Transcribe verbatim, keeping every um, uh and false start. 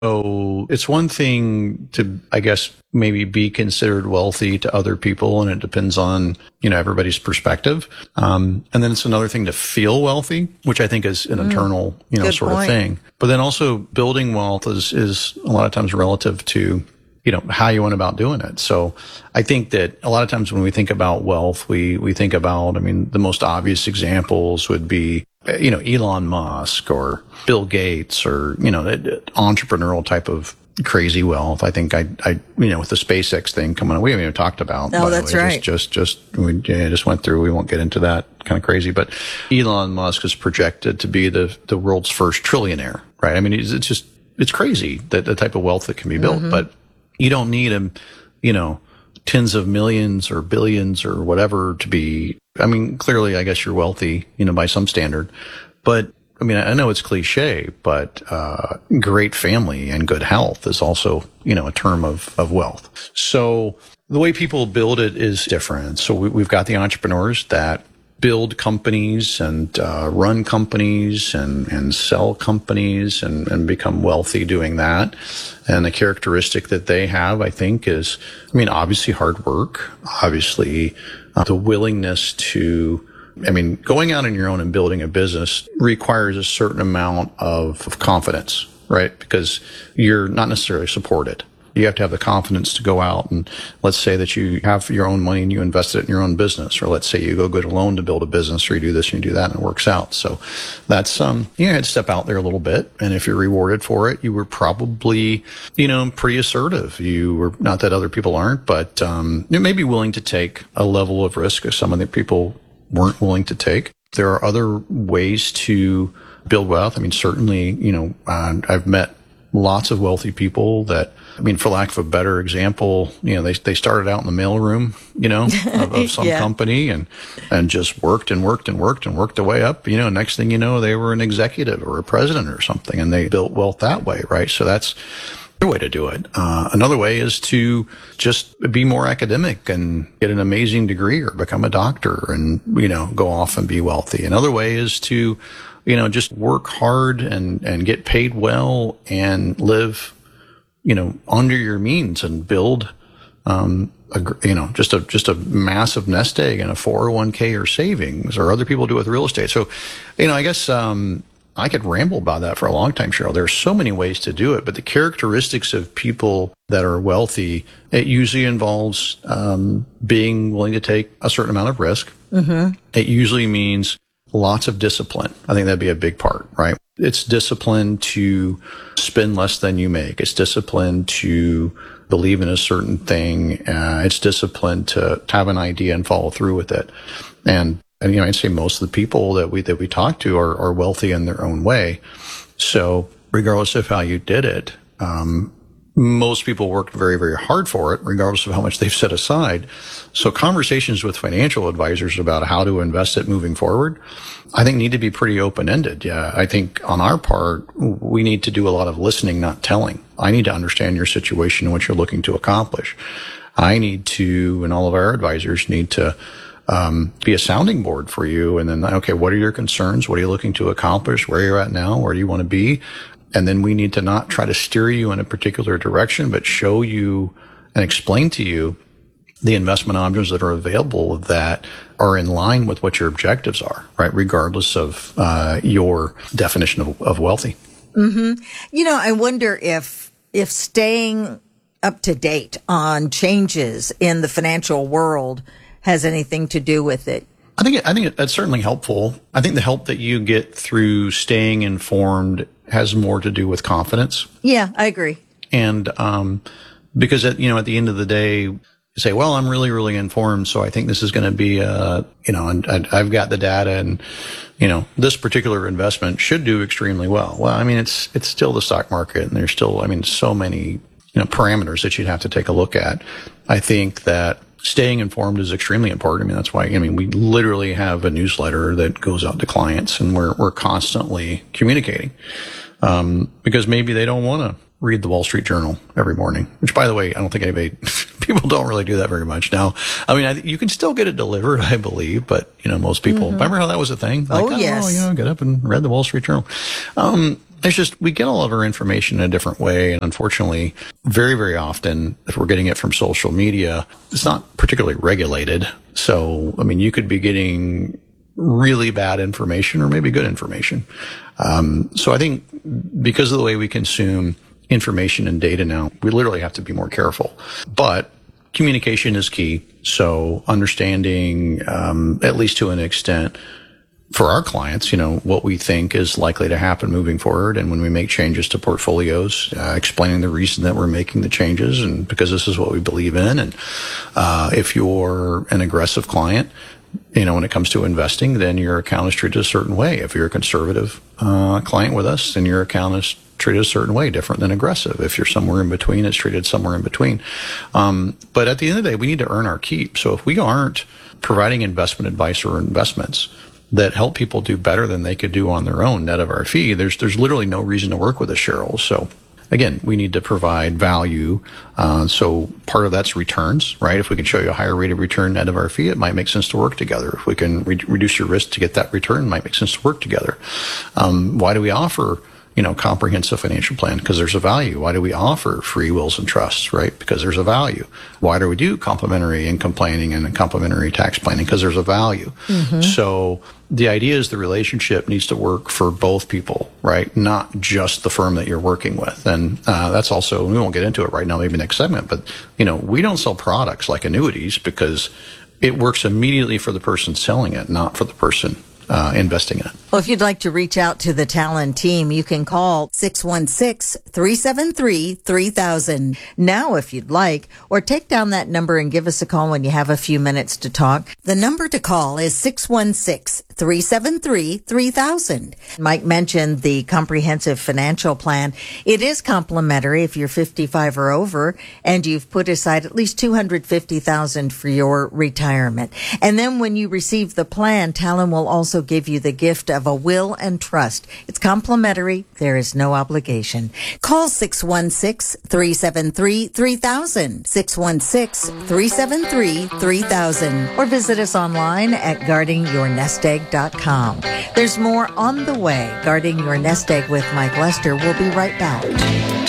So it's one thing to, I guess, maybe be considered wealthy to other people, and it depends on, you know, everybody's perspective. Um, and then it's another thing to feel wealthy, which I think is an mm, internal, you know, sort point. of thing. But then also building wealth is, is a lot of times relative to, you know, how you went about doing it. So I think that a lot of times when we think about wealth, we, we think about, I mean, the most obvious examples would be, you know, Elon Musk or Bill Gates or, you know, entrepreneurial type of crazy wealth. I think I, I, you know, with the SpaceX thing coming on, we haven't even talked about. Oh, that's right. Just, just, just, we yeah, just went through. We won't get into that, kind of crazy, but Elon Musk is projected to be the, the world's first trillionaire, right? I mean, it's, it's just, it's crazy that the type of wealth that can be built, mm-hmm. but you don't need him, you know, tens of millions or billions or whatever to be, I mean, clearly, I guess you're wealthy, you know, by some standard, but I mean, I know it's cliche, but, uh, great family and good health is also, you know, a term of, of wealth. So the way people build it is different. So we, we've got the entrepreneurs that build companies and, uh, run companies and, and sell companies and, and become wealthy doing that. And the characteristic that they have, I think, is, I mean, obviously hard work, obviously, uh, the willingness to, I mean, going out on your own and building a business requires a certain amount of, of confidence, right? Because you're not necessarily supported. You have to have the confidence to go out and let's say that you have your own money and you invest it in your own business, or let's say you go get a loan to build a business, or you do this and you do that and it works out. So that's, um, you had to step out there a little bit. And if you're rewarded for it, you were probably, you know, pretty assertive. You were, not that other people aren't, but, um, you may be willing to take a level of risk if some of the people weren't willing to take. There are other ways to build wealth. I mean, certainly, you know, uh, I've met lots of wealthy people that, I mean, for lack of a better example, you know, they they started out in the mailroom, you know, of, of some yeah. company and and just worked and worked and worked and worked their way up. You know, next thing you know, they were an executive or a president or something, and they built wealth that way, right? So that's way to do it. Uh, another way is to just be more academic and get an amazing degree or become a doctor and, you know, go off and be wealthy. Another way is to, you know, just work hard and, and get paid well and live, you know, under your means and build, um, a, you know, just a, just a massive nest egg in a four oh one k or savings, or other people do with real estate. So, you know, I guess, um, I could ramble about that for a long time, Cheryl. There are so many ways to do it, but the characteristics of people that are wealthy, it usually involves um, being willing to take a certain amount of risk. Mm-hmm. It usually means lots of discipline. I think that'd be a big part, right? It's discipline to spend less than you make. It's discipline to believe in a certain thing. Uh, it's discipline to have an idea and follow through with it. And And, you know, I'd say most of the people that we, that we talk to are, are wealthy in their own way. So regardless of how you did it, um, most people worked very, very hard for it, regardless of how much they've set aside. So conversations with financial advisors about how to invest it moving forward, I think need to be pretty open-ended. Yeah. I think on our part, we need to do a lot of listening, not telling. I need to understand your situation and what you're looking to accomplish. I need to, and all of our advisors need to, Um, be a sounding board for you. And then, okay, what are your concerns? What are you looking to accomplish? Where you're at now? Where do you want to be? And then we need to not try to steer you in a particular direction, but show you and explain to you the investment options that are available that are in line with what your objectives are, right? Regardless of, uh, your definition of, of wealthy. Mm-hmm. You know, I wonder if, if staying up to date on changes in the financial world has anything to do with it. I think it, I think it, that's certainly helpful. I think the help that you get through staying informed has more to do with confidence. Yeah, I agree. And um, because at, you know, at the end of the day, you say, well, I'm really, really informed, so I think this is going to be, uh, you know, and I, I've got the data, and you know, this particular investment should do extremely well. Well, I mean, it's it's still the stock market, and there's still, I mean, so many, you know, parameters that you'd have to take a look at. I think that staying informed is extremely important. I mean, that's why, I mean, we literally have a newsletter that goes out to clients, and we're, we're constantly communicating. Um, because maybe they don't want to read the Wall Street Journal every morning, which, by the way, I don't think anybody, people don't really do that very much now. I mean, I, you can still get it delivered, I believe, but, you know, most people, mm-hmm. remember how that was a thing? Like, oh, yes. Oh, you know, get up and read the Wall Street Journal. Um, It's just, we get all of our information in a different way. And unfortunately, very, very often, if we're getting it from social media, it's not particularly regulated. So, I mean, you could be getting really bad information or maybe good information. Um, so I think because of the way we consume information and data now, we literally have to be more careful. But communication is key. So understanding, um, at least to an extent, for our clients, you know, what we think is likely to happen moving forward. And when we make changes to portfolios, uh, explaining the reason that we're making the changes and because this is what we believe in. And, uh, if you're an aggressive client, you know, when it comes to investing, then your account is treated a certain way. If you're a conservative, uh, client with us, then your account is treated a certain way, different than aggressive. If you're somewhere in between, it's treated somewhere in between. Um, but at the end of the day, we need to earn our keep. So if we aren't providing investment advice or investments that help people do better than they could do on their own net of our fee, there's there's literally no reason to work with us, Cheryl. So again, we need to provide value. Uh, so part of that's returns, right? If we can show you a higher rate of return net of our fee, it might make sense to work together. If we can re- reduce your risk to get that return, it might make sense to work together. Um, why do we offer, you know, comprehensive financial plan? Because there's a value. Why do we offer free wills and trusts, right? Because there's a value. Why do we do complementary income planning and complementary tax planning? Because there's a value. Mm-hmm. So the idea is the relationship needs to work for both people, right? Not just the firm that you're working with. And uh, that's also, we won't get into it right now, maybe next segment, but, you know, we don't sell products like annuities because it works immediately for the person selling it, not for the person Uh, investing in it. Well, if you'd like to reach out to the Talon team, you can call six one six, three seven three, three thousand now if you'd like, or take down that number and give us a call when you have a few minutes to talk. The number to call is six one six, three seven three, three thousand. Mike mentioned the comprehensive financial plan. It is complimentary if you're fifty-five or over and you've put aside at least two hundred fifty thousand dollars for your retirement. And then when you receive the plan, Talon will also give you the gift of a will and trust. It's complimentary. There is no obligation. Call six one six, three seven three, three thousand, six one six, three seven three, three thousand, or visit us online at guarding your nest egg dot com. There's more on the way. Guarding Your Nest Egg with Mike Lester. We'll be right back.